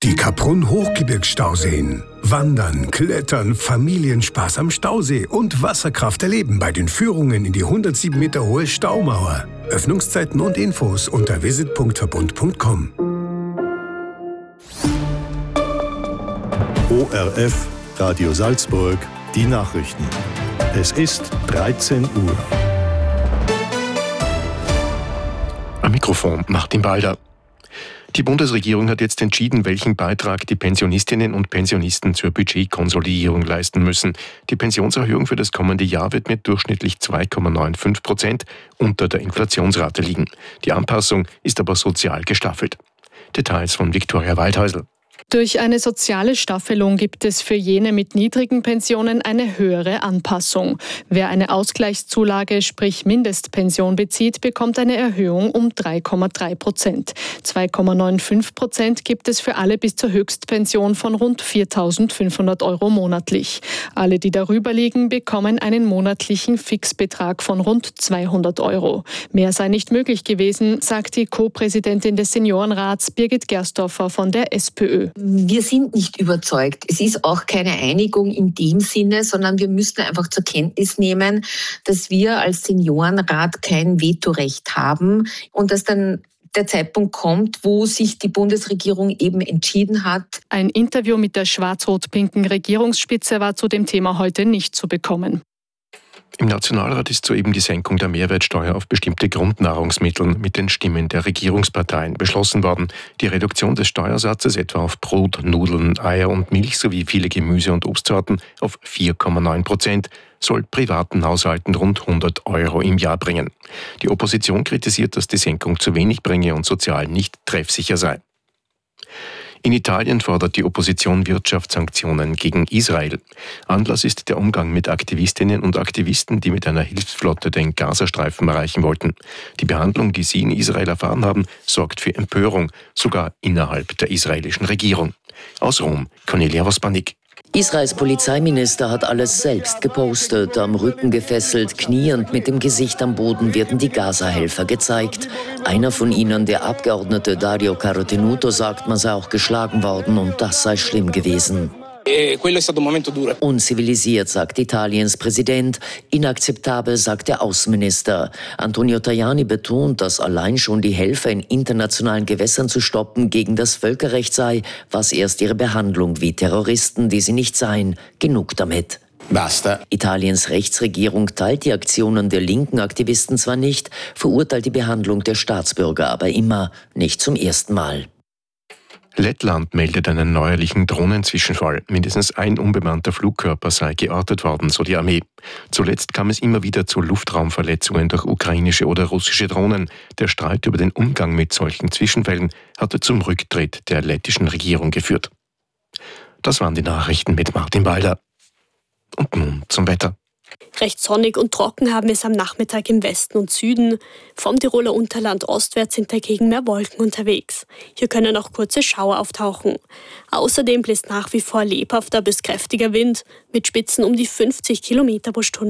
Die Kaprun-Hochgebirgsstauseen. Wandern, Klettern, Familienspaß am Stausee und Wasserkraft erleben bei den Führungen in die 107 Meter hohe Staumauer. Öffnungszeiten und Infos unter visit.verbund.com. ORF Radio Salzburg, die Nachrichten. Es ist 13 Uhr. Am Mikrofon Martin Balder. Die Bundesregierung hat jetzt entschieden, welchen Beitrag die Pensionistinnen und Pensionisten zur Budgetkonsolidierung leisten müssen. Die Pensionserhöhung für das kommende Jahr wird mit durchschnittlich 2,95% unter der Inflationsrate liegen. Die Anpassung ist aber sozial gestaffelt. Details von Viktoria Waldhäusl. Durch eine soziale Staffelung gibt es für jene mit niedrigen Pensionen eine höhere Anpassung. Wer eine Ausgleichszulage, sprich Mindestpension bezieht, bekommt eine Erhöhung um 3,3%. 2,95% gibt es für alle bis zur Höchstpension von rund 4.500 € monatlich. Alle, die darüber liegen, bekommen einen monatlichen Fixbetrag von rund 200 €. Mehr sei nicht möglich gewesen, sagt die Co-Präsidentin des Seniorenrats Birgit Gersdorfer von der SPÖ. Wir sind nicht überzeugt. Es ist auch keine Einigung in dem Sinne, sondern wir müssen einfach zur Kenntnis nehmen, dass wir als Seniorenrat kein Vetorecht haben und dass dann der Zeitpunkt kommt, wo sich die Bundesregierung eben entschieden hat. Ein Interview mit der schwarz-rot-pinken Regierungsspitze war zu dem Thema heute nicht zu bekommen. Im Nationalrat ist soeben die Senkung der Mehrwertsteuer auf bestimmte Grundnahrungsmittel mit den Stimmen der Regierungsparteien beschlossen worden. Die Reduktion des Steuersatzes etwa auf Brot, Nudeln, Eier und Milch sowie viele Gemüse- und Obstsorten auf 4,9% soll privaten Haushalten rund 100 € im Jahr bringen. Die Opposition kritisiert, dass die Senkung zu wenig bringe und sozial nicht treffsicher sei. In Italien fordert die Opposition Wirtschaftssanktionen gegen Israel. Anlass ist der Umgang mit Aktivistinnen und Aktivisten, die mit einer Hilfsflotte den Gazastreifen erreichen wollten. Die Behandlung, die sie in Israel erfahren haben, sorgt für Empörung, sogar innerhalb der israelischen Regierung. Aus Rom, Cornelia Vospanik. Israels Polizeiminister hat alles selbst gepostet. Am Rücken gefesselt, kniend mit dem Gesicht am Boden werden die Gaza-Helfer gezeigt. Einer von ihnen, der Abgeordnete Dario Carotenuto, sagt, man sei auch geschlagen worden und das sei schlimm gewesen. Unzivilisiert, sagt Italiens Präsident. Inakzeptabel, sagt der Außenminister. Antonio Tajani betont, dass allein schon die Helfer in internationalen Gewässern zu stoppen gegen das Völkerrecht sei, was erst ihre Behandlung wie Terroristen, die sie nicht seien. Genug damit. Basta. Italiens Rechtsregierung teilt die Aktionen der linken Aktivisten zwar nicht, verurteilt die Behandlung der Staatsbürger aber immer, nicht zum ersten Mal. Lettland meldet einen neuerlichen Drohnenzwischenfall. Mindestens ein unbemannter Flugkörper sei geortet worden, so die Armee. Zuletzt kam es immer wieder zu Luftraumverletzungen durch ukrainische oder russische Drohnen. Der Streit über den Umgang mit solchen Zwischenfällen hatte zum Rücktritt der lettischen Regierung geführt. Das waren die Nachrichten mit Martin Balder. Und nun zum Wetter. Recht sonnig und trocken haben wir es am Nachmittag im Westen und Süden. Vom Tiroler Unterland ostwärts sind dagegen mehr Wolken unterwegs. Hier können auch kurze Schauer auftauchen. Außerdem bläst nach wie vor lebhafter bis kräftiger Wind mit Spitzen um die 50 km/h.